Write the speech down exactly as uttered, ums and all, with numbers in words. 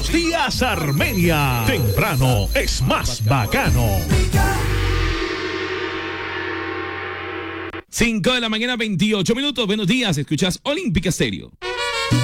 Días Armenia. Temprano es más bacano. cinco de la mañana, veintiocho minutos. Buenos días, escuchas Olímpica Stereo.